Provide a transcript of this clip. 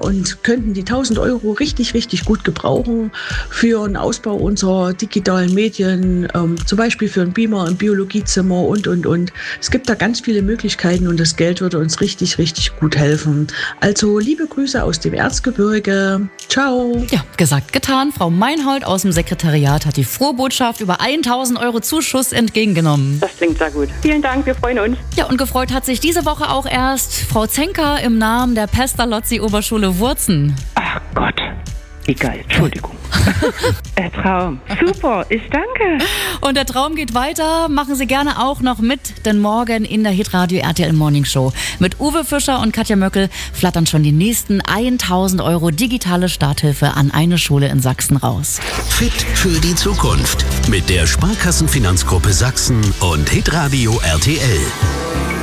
und könnten die 1.000 Euro richtig, richtig gut gebrauchen für einen Ausbau unserer digitalen Medien, zum Beispiel für einen Beamer, ein Biologiezimmer und. Es gibt da ganz viele Möglichkeiten und das Geld würde uns richtig, richtig gut helfen. Also liebe Grüße aus dem Erzgebirge. Ciao. Ja, gesagt, getan. Frau Meinhold aus dem Sekretariat hat die frohe Botschaft über 1.000 Euro Zuschuss entgegengenommen. Das klingt sehr gut. Vielen Dank, wir freuen uns. Ja, und gefreut hat sich diese Woche auch erst Frau Zenker im Namen der Pestalozzi-Oberschule Wurzen. Ach Gott, wie geil, Entschuldigung. Traum. Super, ich danke. Und der Traum geht weiter. Machen Sie gerne auch noch mit, denn morgen in der Hitradio RTL Morning Show mit Uwe Fischer und Katja Möckel flattern schon die nächsten 1.000 Euro digitale Starthilfe an eine Schule in Sachsen raus. Fit für die Zukunft mit der Sparkassenfinanzgruppe Sachsen und Hitradio RTL.